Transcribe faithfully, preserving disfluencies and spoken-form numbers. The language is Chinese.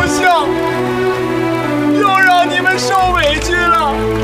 孝，又让你们受委屈了。